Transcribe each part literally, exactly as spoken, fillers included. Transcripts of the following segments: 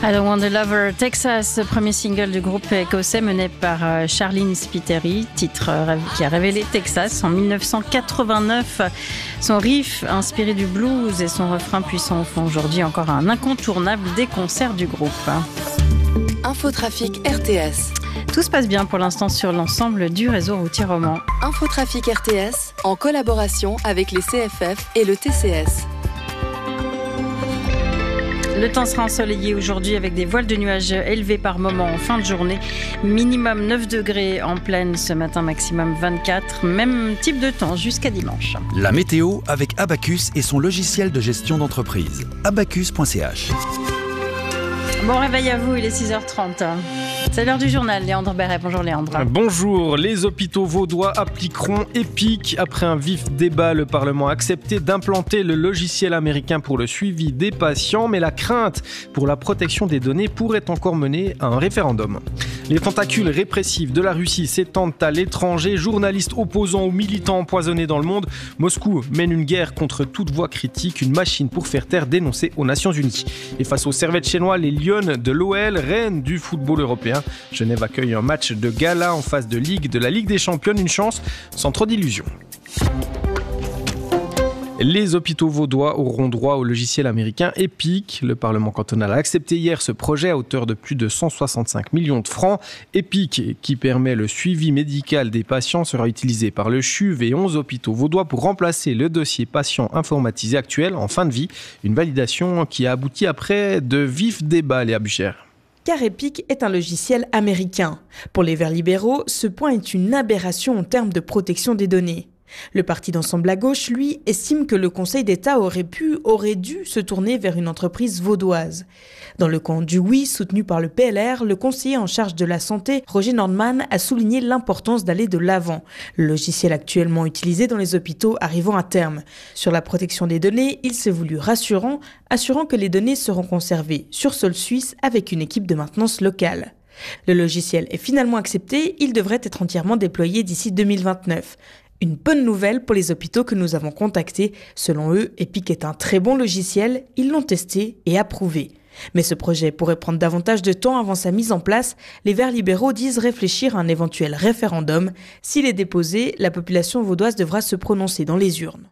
I Don't Want a Lover, Texas, premier single du groupe écossais mené par Charlene Spiteri, titre qui a révélé Texas en dix-neuf cent quatre-vingt-neuf. Son riff inspiré du blues et son refrain puissant font aujourd'hui encore un incontournable des concerts du groupe. Infotrafic R T S. Tout se passe bien pour l'instant sur l'ensemble du réseau routier roman. Infotrafic R T S en collaboration avec les C F F et le T C S. Le temps sera ensoleillé aujourd'hui avec des voiles de nuages élevés par moments en fin de journée. Minimum neuf degrés en plaine ce matin, maximum vingt-quatre. Même type de temps jusqu'à dimanche. La météo avec Abacus et son logiciel de gestion d'entreprise. abacus point c h. Bon réveil à vous, il est six heures trente. C'est l'heure du journal. Léandre Béret. Bonjour Léandre. Bonjour. Les hôpitaux vaudois appliqueront EPIC. Après un vif débat, le Parlement a accepté d'implanter le logiciel américain pour le suivi des patients, mais la crainte pour la protection des données pourrait encore mener à un référendum. Les tentacules répressifs de la Russie s'étendent à l'étranger. Journalistes opposants ou militants empoisonnés dans le monde, Moscou mène une guerre contre toute voix critique, une machine pour faire taire dénoncée aux Nations Unies. Et face aux servettes chinois, les Lions de l'O L, reines du football européen. Genève accueille un match de gala en phase de Ligue de la Ligue des Champions, une chance sans trop d'illusions. Les hôpitaux vaudois auront droit au logiciel américain EPIC. Le Parlement cantonal a accepté hier ce projet à hauteur de plus de cent soixante-cinq millions de francs. EPIC, qui permet le suivi médical des patients, sera utilisé par le C H U V et onze hôpitaux vaudois pour remplacer le dossier patient informatisé actuel en fin de vie. Une validation qui a abouti après de vifs débats, Léa Bucher. Car EPIC est un logiciel américain. Pour les Verts libéraux, ce point est une aberration en termes de protection des données. Le parti d'ensemble à gauche, lui, estime que le Conseil d'État aurait pu, aurait dû se tourner vers une entreprise vaudoise. Dans le camp du oui, soutenu par le P L R, le conseiller en charge de la santé, Roger Nordman, a souligné l'importance d'aller de l'avant. Le logiciel actuellement utilisé dans les hôpitaux arrivant à terme. Sur la protection des données, il s'est voulu rassurant, assurant que les données seront conservées sur sol suisse avec une équipe de maintenance locale. Le logiciel est finalement accepté, il devrait être entièrement déployé d'ici deux mille vingt-neuf. Une bonne nouvelle pour les hôpitaux que nous avons contactés. Selon eux, EPIC est un très bon logiciel, ils l'ont testé et approuvé. Mais ce projet pourrait prendre davantage de temps avant sa mise en place. Les Verts libéraux disent réfléchir à un éventuel référendum. S'il est déposé, la population vaudoise devra se prononcer dans les urnes.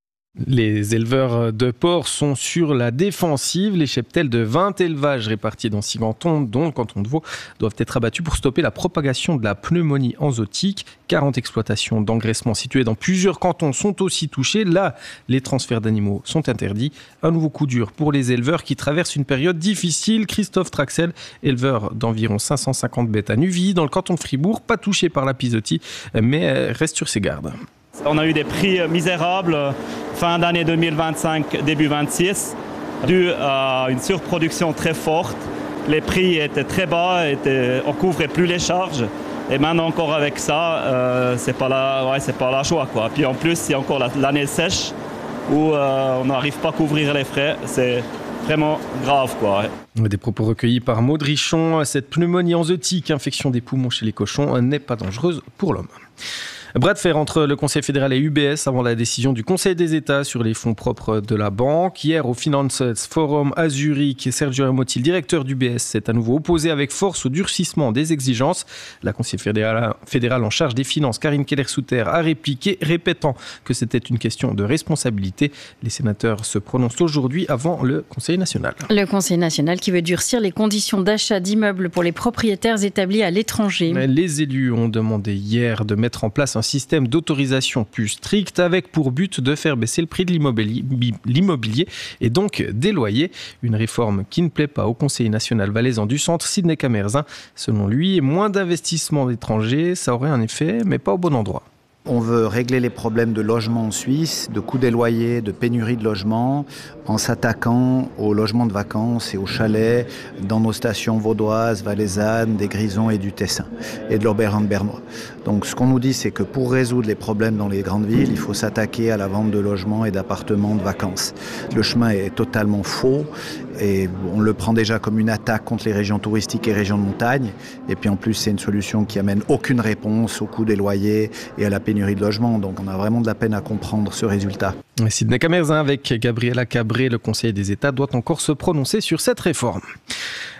Les éleveurs de porcs sont sur la défensive. Les cheptels de vingt élevages répartis dans six cantons, dont le canton de Vaud, doivent être abattus pour stopper la propagation de la pneumonie enzootique. quarante exploitations d'engraissement situées dans plusieurs cantons sont aussi touchées. Là, les transferts d'animaux sont interdits. Un nouveau coup dur pour les éleveurs qui traversent une période difficile. Christophe Traxel, éleveur d'environ cinq cent cinquante bêtes à Nuville, dans le canton de Fribourg, pas touché par l'épizootie, mais reste sur ses gardes. On a eu des prix misérables fin d'année deux mille vingt-cinq, début vingt-six, dû à une surproduction très forte. Les prix étaient très bas, étaient, on ne couvrait plus les charges. Et maintenant encore avec ça, euh, c'est pas la, ouais, c'est pas la joie, quoi. Puis en plus, il y a encore la, l'année sèche où euh, on n'arrive pas à couvrir les frais. C'est vraiment grave, quoi. Des propos recueillis par Maud Richon. Cette pneumonie enzootique, infection des poumons chez les cochons, n'est pas dangereuse pour l'homme. Bras de fer entre le Conseil fédéral et U B S avant la décision du Conseil des États sur les fonds propres de la banque. Hier, au Finance Forum à Zurich, Sergio Ramotti, le directeur du U B S, s'est à nouveau opposé avec force au durcissement des exigences. La conseillère fédérale, fédérale en charge des finances, Karine Keller-Souter, a répliqué, répétant que c'était une question de responsabilité. Les sénateurs se prononcent aujourd'hui avant le Conseil national. Le Conseil national qui veut durcir les conditions d'achat d'immeubles pour les propriétaires établis à l'étranger. Les élus ont demandé hier de mettre en place un système d'autorisation plus strict avec pour but de faire baisser le prix de l'immobilier et donc des loyers. Une réforme qui ne plaît pas au conseiller national valaisan du centre, Sidney Camerzin. Selon lui, moins d'investissements d'étrangers, ça aurait un effet, mais pas au bon endroit. On veut régler les problèmes de logement en Suisse, de coût des loyers, de pénurie de logements, en s'attaquant aux logements de vacances et aux chalets dans nos stations vaudoises, valaisannes, des Grisons et du Tessin, et de l'Oberland-Bernois. Donc ce qu'on nous dit, c'est que pour résoudre les problèmes dans les grandes villes, il faut s'attaquer à la vente de logements et d'appartements de vacances. Le chemin est totalement faux et on le prend déjà comme une attaque contre les régions touristiques et régions de montagne. Et puis en plus, c'est une solution qui amène aucune réponse au coût des loyers et à la pénurie de logements. Donc on a vraiment de la peine à comprendre ce résultat. Sidney Camerzin avec Gabriela Cabré, le Conseil des États doit encore se prononcer sur cette réforme.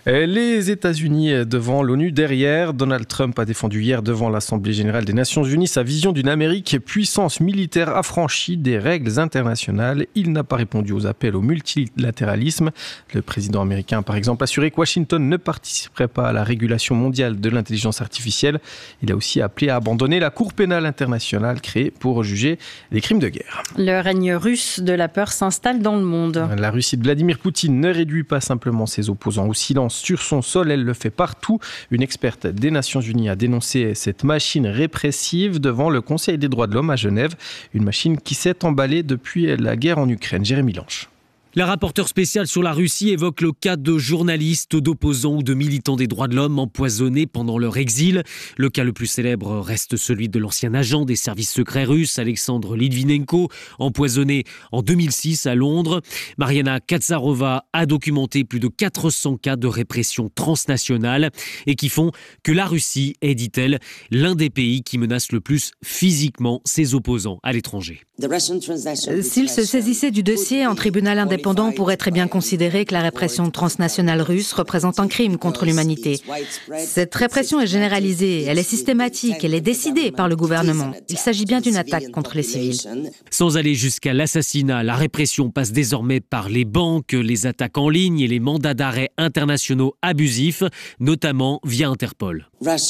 Les États-Unis devant l'ONU derrière. Donald Trump a défendu hier devant l'Assemblée générale des Nations unies sa vision d'une Amérique puissance militaire affranchie des règles internationales. Il n'a pas répondu aux appels au multilatéralisme. Le président américain a par exemple assuré que Washington ne participerait pas à la régulation mondiale de l'intelligence artificielle. Il a aussi appelé à abandonner la Cour pénale internationale créée pour juger les crimes de guerre. Le règne russe de la peur s'installe dans le monde. La Russie de Vladimir Poutine ne réduit pas simplement ses opposants au silence sur son sol, elle le fait partout. Une experte des Nations Unies a dénoncé cette machine répressive devant le Conseil des droits de l'homme à Genève. Une machine qui s'est emballée depuis la guerre en Ukraine. Jérémy Lange. La rapporteure spéciale sur la Russie évoque le cas de journalistes, d'opposants ou de militants des droits de l'homme empoisonnés pendant leur exil. Le cas le plus célèbre reste celui de l'ancien agent des services secrets russes, Alexandre Litvinenko, empoisonné en deux mille six à Londres. Mariana Katsarova a documenté plus de quatre cents cas de répression transnationale et qui font que la Russie est, dit-elle, l'un des pays qui menace le plus physiquement ses opposants à l'étranger. S'il se saisissait du dossier en tribunal indépendant, pourrait très bien considérer que la répression transnationale russe représente un crime contre l'humanité. Cette répression est généralisée, elle est systématique, elle est décidée par le gouvernement. Il s'agit bien d'une attaque contre les civils. Sans aller jusqu'à l'assassinat, la répression passe désormais par les banques, les attaques en ligne et les mandats d'arrêt internationaux abusifs, notamment via Interpol.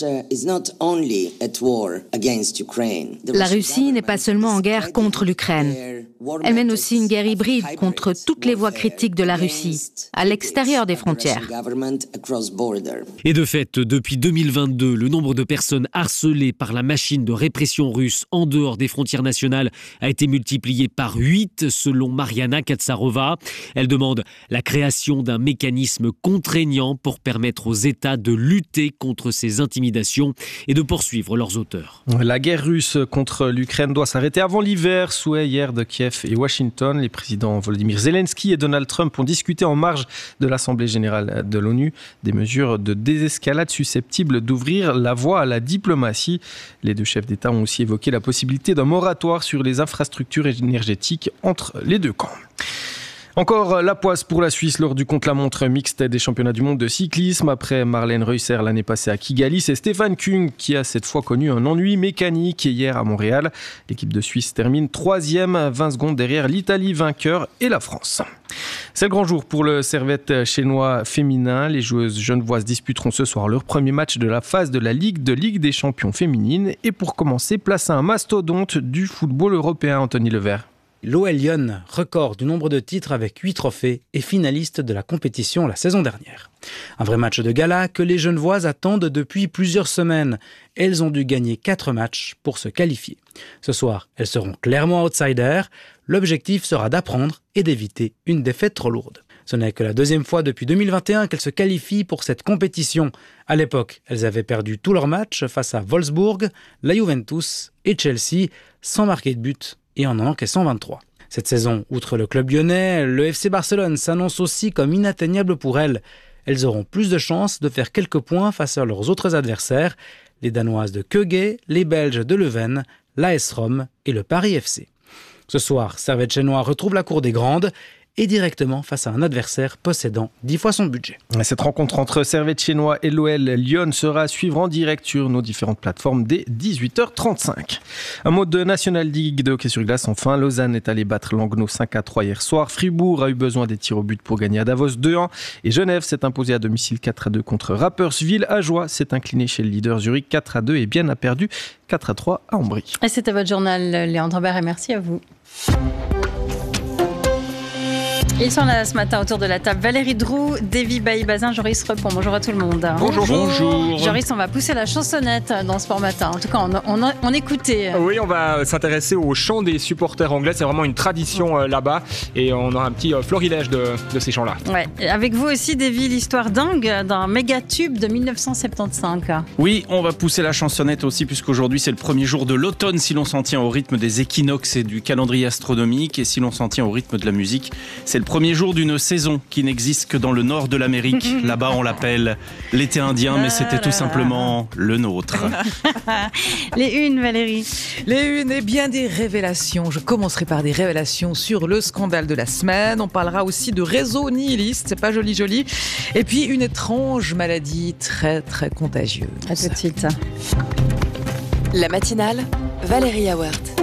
La Russie n'est pas seulement en guerre contre l'Ukraine. Elle mène aussi une guerre hybride contre toutes les voies critiques de la Russie, à l'extérieur des frontières. Et de fait, depuis deux mille vingt-deux, le nombre de personnes harcelées par la machine de répression russe en dehors des frontières nationales a été multiplié par huit, selon Mariana Katsarova. Elle demande la création d'un mécanisme contraignant pour permettre aux États de lutter contre ces intimidations et de poursuivre leurs auteurs. La guerre russe contre l'Ukraine doit s'arrêter avant l'hiver, souhait hier de Kiev et Washington. Les présidents Volodymyr Zelensky et Donald Trump ont discuté en marge de l'Assemblée générale de l'ONU des mesures de désescalade susceptibles d'ouvrir la voie à la diplomatie. Les deux chefs d'État ont aussi évoqué la possibilité d'un moratoire sur les infrastructures énergétiques entre les deux camps. Encore la poisse pour la Suisse lors du contre-la-montre mixte des championnats du monde de cyclisme. Après Marlène Reusser l'année passée à Kigali, c'est Stefan Küng qui a cette fois connu un ennui mécanique hier à Montréal. L'équipe de Suisse termine troisième, vingt secondes derrière l'Italie vainqueur et la France. C'est le grand jour pour le Servette chinois féminin. Les joueuses genevoises disputeront ce soir leur premier match de la phase de la Ligue de Ligue des champions féminines. Et pour commencer, place à un mastodonte du football européen, Anthony Levert. L'O L Lyon, record du nombre de titres avec huit trophées et finaliste de la compétition la saison dernière. Un vrai match de gala que les Genevoises attendent depuis plusieurs semaines. Elles ont dû gagner quatre matchs pour se qualifier. Ce soir, elles seront clairement outsiders. L'objectif sera d'apprendre et d'éviter une défaite trop lourde. Ce n'est que la deuxième fois depuis deux mille vingt et un qu'elles se qualifient pour cette compétition. À l'époque, elles avaient perdu tous leurs matchs face à Wolfsburg, la Juventus et Chelsea, sans marquer de but et en en encaissant vingt-trois. Cette saison, outre le club lyonnais, le F C Barcelone s'annonce aussi comme inatteignable pour elles. Elles auront plus de chances de faire quelques points face à leurs autres adversaires, les Danoises de Køge, les Belges de Leuven, l'A S Rome et le Paris F C. Ce soir, Servette chinois retrouve la cour des grandes et directement face à un adversaire possédant dix fois son budget. Cette rencontre entre Servette chinois et l'O L Lyon sera à suivre en direct sur nos différentes plateformes dès dix-huit heures trente-cinq. Un mot de National League de hockey sur glace enfin. Lausanne est allé battre Langnau cinq à trois hier soir. Fribourg a eu besoin des tirs au but pour gagner à Davos deux un. Et Genève s'est imposé à domicile quatre à deux contre Rapperswil. Ajoie s'est incliné chez le leader Zurich quatre à deux et Bienne a perdu quatre à trois à Ambry. Et c'était votre journal, Léandre Bert, et merci à vous. Ils sont là ce matin autour de la table. Valérie Droux, Davy Bailly-Bazin, Joris Repon. Bonjour à tout le monde. Bonjour. Bonjour. Joris, on va pousser la chansonnette dans Sport Matin. En tout cas, on, on, on écoutait. Oui, on va s'intéresser au chant des supporters anglais. C'est vraiment une tradition euh, là-bas. Et on aura un petit euh, florilège de, de ces chants-là. Ouais. Avec vous aussi, Davy, l'histoire dingue d'un méga tube de mille neuf cent soixante-quinze. Oui, on va pousser la chansonnette aussi, puisqu'aujourd'hui, c'est le premier jour de l'automne, si l'on s'en tient au rythme des équinoxes et du calendrier astronomique. Et si l'on s'en tient au rythme de la musique, c'est le premier jour d'une saison qui n'existe que dans le nord de l'Amérique. Là-bas, on l'appelle l'été indien, mais c'était tout simplement le nôtre. Les unes, Valérie. Les unes et bien des révélations. Je commencerai par des révélations sur le scandale de la semaine. On parlera aussi de réseaux nihilistes, c'est pas joli joli. Et puis une étrange maladie très très contagieuse. À tout de suite. La matinale, Valérie Awert.